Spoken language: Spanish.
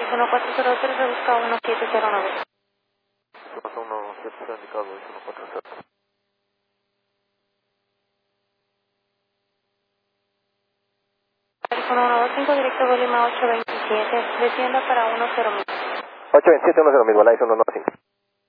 1403, rebusca 1709. Pasa 17 indicado 140. Teléfono 125, directo Bolima 827, descienda para 10.000. 827, 10.000, Balay 195.